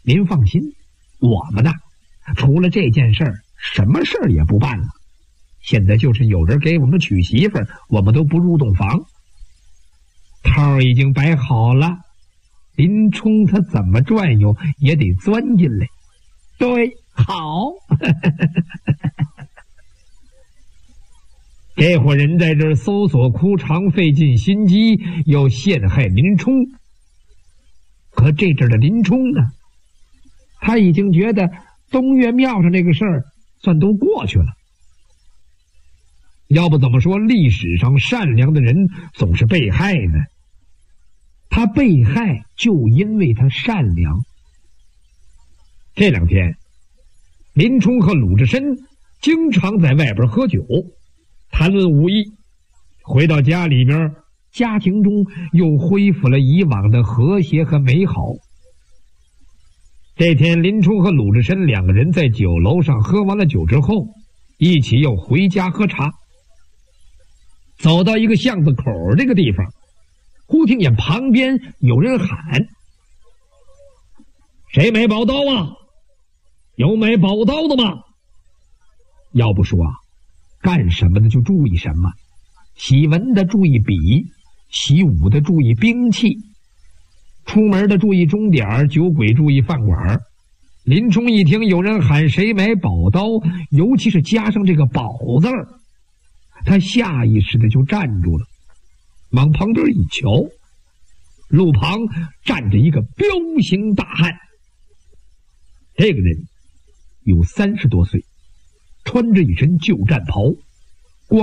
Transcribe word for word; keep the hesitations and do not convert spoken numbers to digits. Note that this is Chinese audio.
您放心，我们呐，除了这件事儿，什么事儿也不办了。现在就是有人给我们娶媳妇儿，我们都不入洞房。套已经摆好了，林冲他怎么转悠也得钻进来。对，好。这伙人在这儿搜索枯肠，费尽心机，要陷害林冲。可这阵的林冲呢，他已经觉得东岳庙上这个事儿算都过去了。要不怎么说历史上善良的人总是被害呢？他被害就因为他善良。这两天，林冲和鲁智深经常在外边喝酒，谈论武艺。回到家里边，家庭中又恢复了以往的和谐和美好。这天，林冲和鲁智深两个人在酒楼上喝完了酒之后，一起又回家喝茶。走到一个巷子口这个地方，忽听见旁边有人喊：“谁买宝刀啊？有买宝刀的吗？”要不说啊，干什么的就注意什么，习文的注意笔，习武的注意兵器，出门的注意钟点，酒鬼注意饭馆。林冲一听有人喊谁买宝刀，尤其是加上这个宝字儿，他下意识的就站住了，往旁边一瞧，路旁站着一个彪形大汉。这个人有三十多岁，穿着一身旧战袍，